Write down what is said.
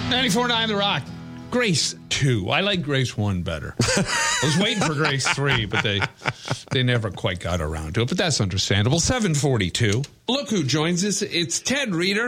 94.9 The Rock. Grace 2. I like Grace 1 better. I was waiting for Grace 3, but they never quite got around to it. But that's understandable. 7:42. Look who joins us. It's Ted Reader.